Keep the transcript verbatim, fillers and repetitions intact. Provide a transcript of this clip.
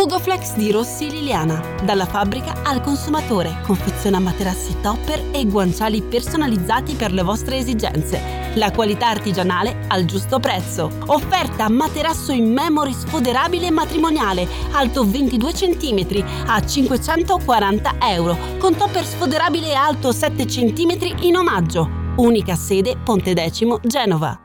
Fugoflex di Rossi Liliana. Dalla fabbrica al consumatore. Confeziona materassi topper e guanciali personalizzati per le vostre esigenze. La qualità artigianale al giusto prezzo. Offerta materasso in memory sfoderabile matrimoniale, alto ventidue centimetri a cinquecentoquaranta euro, con topper sfoderabile alto sette centimetri in omaggio. Unica sede Pontedecimo, Genova.